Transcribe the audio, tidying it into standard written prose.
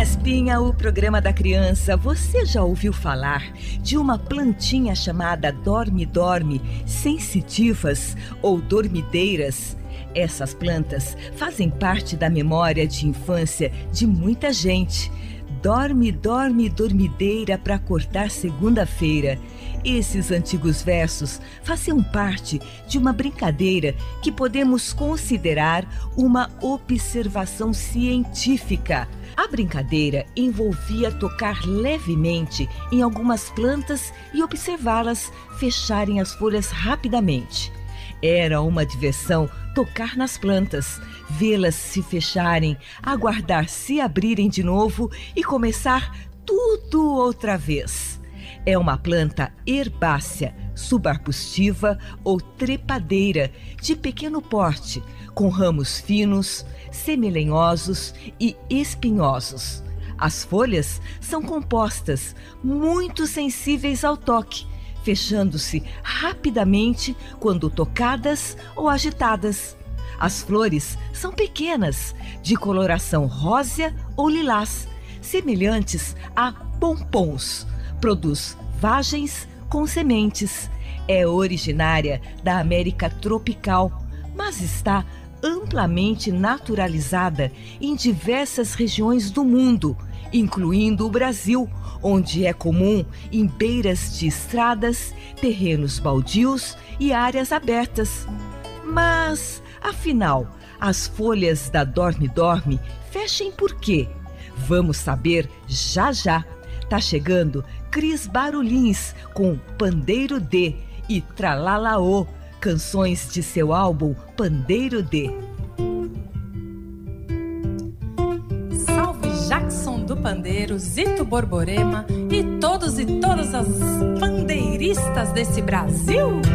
Espinha, o programa da criança. Você já ouviu falar de uma plantinha chamada dorme-dorme, sensitivas ou dormideiras? Essas plantas fazem parte da memória de infância de muita gente. Dorme, dorme, dormideira para acordar segunda-feira. Esses antigos versos faziam parte de uma brincadeira que podemos considerar uma observação científica. A brincadeira envolvia tocar levemente em algumas plantas e observá-las fecharem as folhas rapidamente. Era uma diversão tocar nas plantas, vê-las se fecharem, aguardar se abrirem de novo e começar tudo outra vez. É uma planta herbácea, subarbustiva ou trepadeira, de pequeno porte, com ramos finos, semilenhosos e espinhosos. As folhas são compostas, muito sensíveis ao toque, fechando-se rapidamente quando tocadas ou agitadas. As flores são pequenas, de coloração rósea ou lilás, semelhantes a pompons. Produz vagens com sementes. É originária da América tropical, mas está amplamente naturalizada em diversas regiões do mundo, incluindo o Brasil, onde é comum em beiras de estradas, terrenos baldios e áreas abertas. Mas, afinal, as folhas da dorme-dorme fecham por quê? Vamos saber já já. Tá chegando Cris Barulhins com Pandeiro D e Tralalaô, canções de seu álbum Pandeiro D. Salve Jackson do Pandeiro, Zito Borborema e todos e todas as pandeiristas desse Brasil!